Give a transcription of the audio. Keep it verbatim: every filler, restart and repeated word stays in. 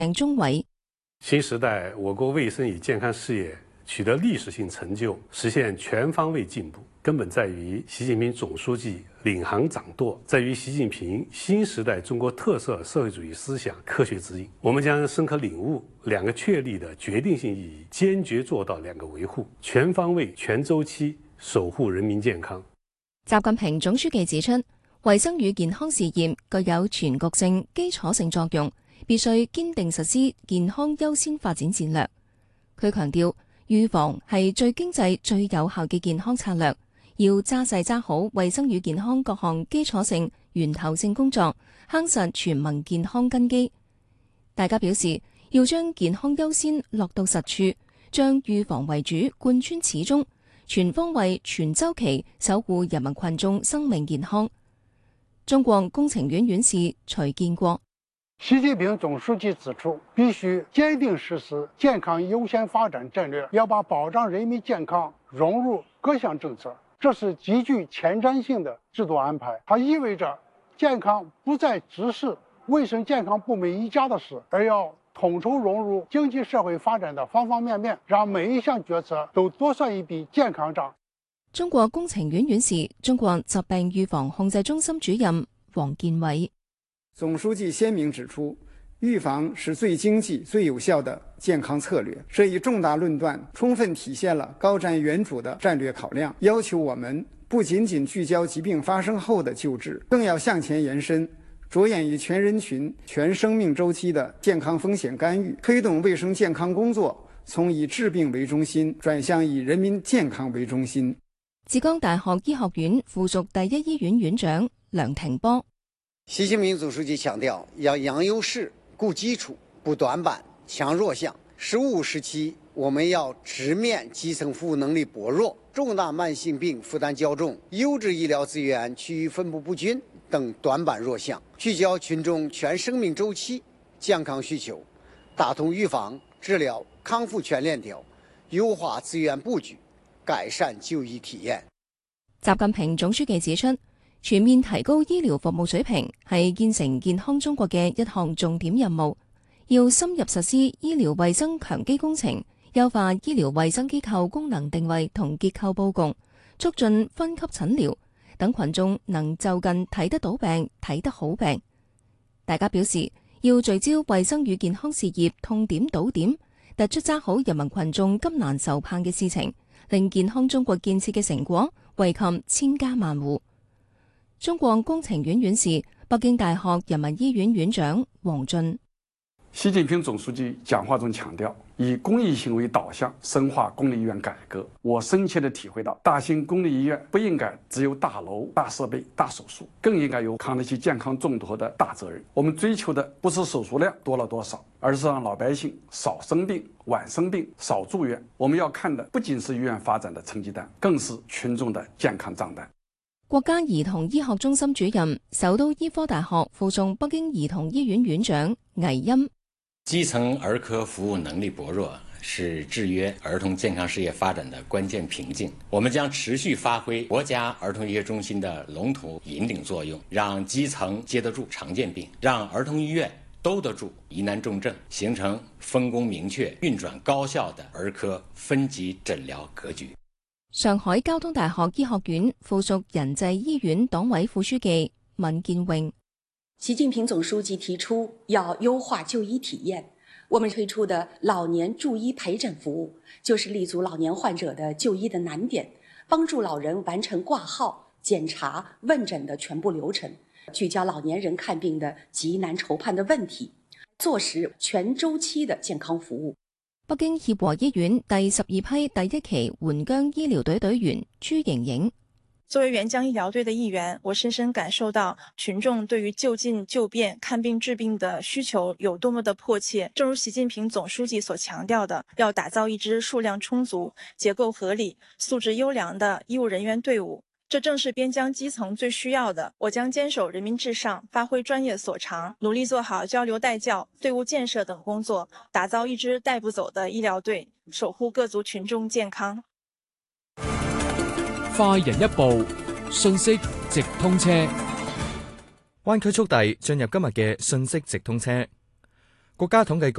鄭忠偉。 新時代我國衛生與健康事業取得歷史性成就，實現全方位進步，根本在於習近平總書記領航掌舵，在於習近平新時代中國特色社會主義思想科學指引。我們將深刻領悟兩個確立的決定性意義，堅決做到兩個維護，全方位、全週期守護人民健康。 習近平總書記指出，衛生與健康事業具有全局性、基礎性作用，必須堅定實施健康優先發展戰略。佢強調，預防係最經濟、最有效嘅健康策略，要揸細揸好衛生與健康各項基礎性、源頭性工作，夯實全民健康根基。大家表示，要將健康優先落到實處，將預防為主貫穿始終，全方位、全週期守護人民群眾生命健康。中國工程院院士徐建國。 習近平總書記指出，必須堅定實施健康優先發展戰略，要把保障人民健康融入各項政策，這是極具前瞻性的制度安排。它意味着健康不再只是衛生健康部門一家的事，而要統籌融入經濟社會發展的方方面面，讓每一項決策都多算一筆健康賬。 中國工程院院士、中國疾病預防控制中心主任王建偉。 總書記鮮明指出，預防是最經濟、最有效的健康策略。這一重大論斷充分體現了高瞻遠矚的戰略考量，要求我們不僅僅聚焦疾病發生後的救治，更要向前延伸，着眼於全人群、全生命週期的健康風險干預，推動衛生健康工作從以治病為中心轉向以人民健康為中心。 浙江大學醫學院附屬第一醫院院長梁廷波。 習近平總書記強調，要揚優勢、固基礎、補短板、強弱項。十五時期，我們要直面基層服務能力薄弱、重大慢性病負擔較重、優質醫療資源區域分布不均等短板弱項，聚焦群眾全生命週期健康需求，打通預防、治療、康復全鏈條，優化資源佈局，改善就醫體驗。 習近平總書記指出，全面提高醫療服務水平係建成健康中國嘅一項重點任務，要深入實施醫療衛生強基工程，優化醫療衛生機構功能定位同結構佈局，促進分級診療，等群眾能就近睇得到病、睇得好病。大家表示，要聚焦衛生與健康事業痛點堵點，突出揸好人民群眾急難愁盼嘅事情，令健康中國建設嘅成果惠及千家萬戶。中國工程院院士、北京大學人民醫院院長王俊。 習近平總書記講話中強調，以公益性為導向，深化公立醫院改革。我深切地體會到，大型公立醫院不應該只有大樓、大設備、大手術，更應該有扛得起健康重托的大責任。我們追求的不是手術量多了多少，而是讓老百姓少生病、晚生病、少住院。我們要看的不僅是醫院發展的成績單，更是群眾的健康賬單。 國家兒童醫學中心主任、首都醫科大學附送北京兒童醫院院長魏欽。 基層兒科服務能力薄弱是制約兒童健康事業發展的關鍵瓶頸。我們將持續發揮國家兒童醫學中心的龍頭引領作用，讓基層接得住常見病，讓兒童醫院兜得住疑難重症，形成分工明確、運轉高效的兒科分級診療格局。 上海交通大學醫學院附屬仁濟醫院黨委副書記閔建榮。 習近平總書記提出要優化就醫體驗，我們推出的老年助醫陪診服務，就是立足老年患者的就醫的難點，幫助老人完成掛號、檢查、問診的全部流程，聚焦老年人看病的急難愁盼的問題，做實全週期的健康服務。 北京協和醫院第十二批第一期援疆醫療隊隊員朱瑩瑩。 作為援疆醫療隊的一員，我深深感受到群眾對於就近就便、看病治病的需求有多麼的迫切。正如習近平總書記所強調的，要打造一支數量充足、結構合理、素質優良的醫務人員隊伍，這正是邊疆基層最需要的。我將堅守人民至上，發揮專業所長，努力做好交流帶教、隊伍建設等工作，打造一支帶不走的醫療隊，守護各族群眾健康。 快人一步，信息直通車。灣區速遞進入今日嘅信息直通車。 國家統計